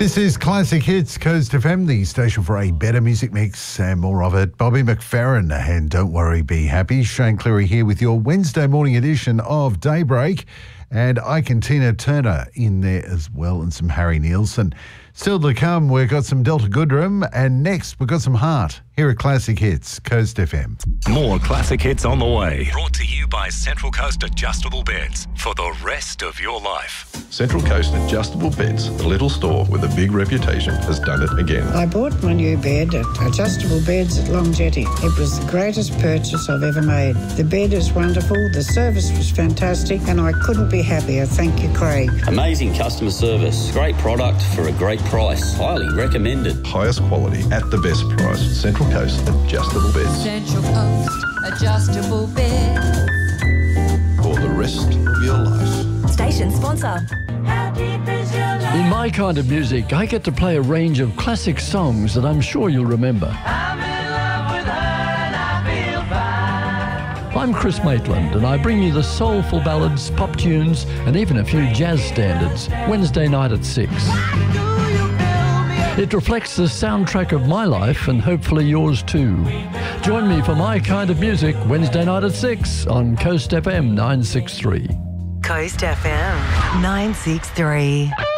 This is Classic Hits, Coast FM, the station for a better music mix and more of it. Bobby McFerrin and Don't Worry, Be Happy. Shane Cleary here with your Wednesday morning edition of Daybreak. And Ike and Tina Turner in there as well, and some Harry Nielsen. Still to come, we've got some Delta Goodrem, and next we've got some Heart here at Classic Hits, Coast FM. More Classic Hits on the way. Brought to you by Central Coast Adjustable Beds for the rest of your life. Central Coast Adjustable Beds, the little store with a big reputation, has done it again. I bought my new bed at Adjustable Beds at Long Jetty. It was the greatest purchase I've ever made. The bed is wonderful, the service was fantastic, and I couldn't be happier. Thank you, Craig. Amazing customer service, great product for a great price. Highly recommended. Highest quality at the best price. Central Coast Adjustable Beds. Central Coast Adjustable Beds. For the rest of your life. Station sponsor. In My Kind of Music, I get to play a range of classic songs that I'm sure you'll remember. I'm in love with her and I feel fine. I'm Chris Maitland, and I bring you the soulful ballads, pop tunes, and even a few jazz standards, Wednesday night at 6. It reflects the soundtrack of my life and hopefully yours too. Join me for My Kind of Music, Wednesday night at 6 on Coast FM 963. Coast FM 963.